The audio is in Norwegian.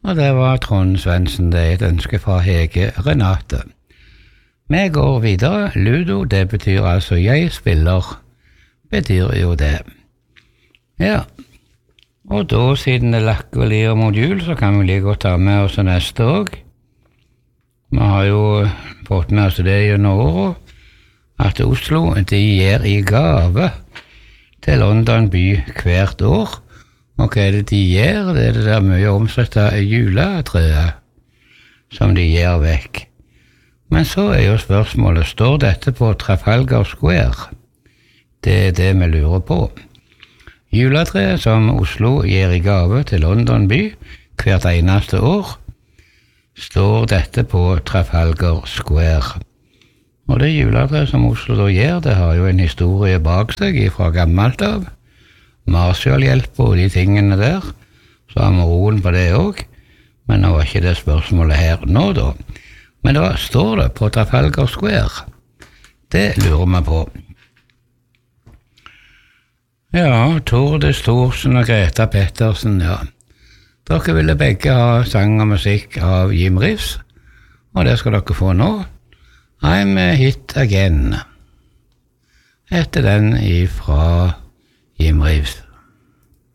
Og det var Trond Svendsen, det et ønske fra Hege Renate. Vi går videre. Ludo, det betyr altså jeg spiller, betyr jo det. Ja, og da siden det lakker og lir mot jul, så kan vi like godt ta med oss neste også. Vi har jo fått med oss det gjennom året, at Oslo, de gir i gave til London by hvert år. Og hva det de gjør? Det det der mye omsette juletreet som de gir vekk. Men så jo spørsmålet, står dette på Trafalgar Square? Det det vi lurer på. Juletreet som Oslo gir i gave til London by hvert eneste år, står dette på Trafalgar Square. Og det juletreet som Oslo da gir, det har jo en historie bak seg fra gammelt av. Marshallhjelp og de tingene der, så har vi roen på det også, men nå var ikke det spørsmålet her nå da. Men da står det på Trafalgar Square. Det lurer vi på. Ja, Torde Storsen og Greta Pettersen, ja. Dere ville begge ha sang og musikk av Jim Reeves, og det skal dere få nå. I'm a hit again. Etter den ifra Jim Reeves.